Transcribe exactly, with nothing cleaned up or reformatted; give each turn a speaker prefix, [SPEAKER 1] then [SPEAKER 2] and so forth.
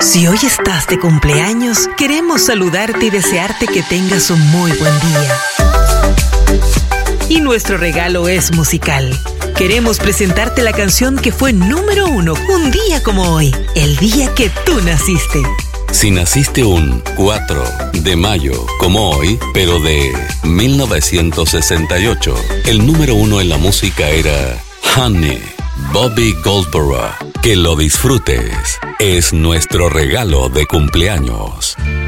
[SPEAKER 1] Si hoy estás de cumpleaños, queremos saludarte y desearte que tengas un muy buen día. Y nuestro regalo es musical. Queremos presentarte la canción que fue número uno un día como hoy, el día que tú naciste.
[SPEAKER 2] Si naciste un cuatro de mayo, como hoy, pero de mil novecientos sesenta y ocho, el número uno en la música era Honey, Bobby Goldsboro. Que lo disfrutes. Es nuestro regalo de cumpleaños.